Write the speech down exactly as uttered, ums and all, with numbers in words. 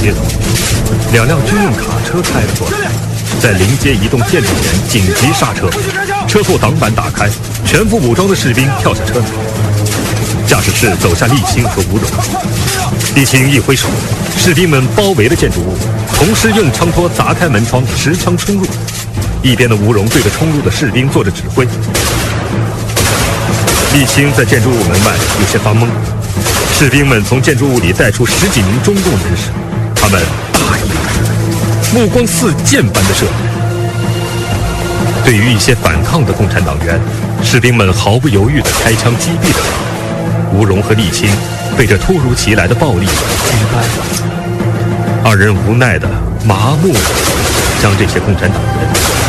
街头，两辆军用卡车开了过来，在临街一栋建筑前紧急刹车，车后挡板打开，全副武装的士兵跳下车来。驾驶室走下沥青和吴荣，沥青一挥手，士兵们包围了建筑物，同时用枪托砸开门窗，持枪冲入。一边的吴荣对着冲入的士兵做着指挥。沥青在建筑物门外有些发懵，士兵们从建筑物里带出十几名中共人士，他们大眼看，目光似箭般的射。对于一些反抗的共产党员，士兵们毫不犹豫地开枪击毙了他们。吴荣和沥青被这突如其来的暴力击败了，二人无奈的、麻木的将这些共产党员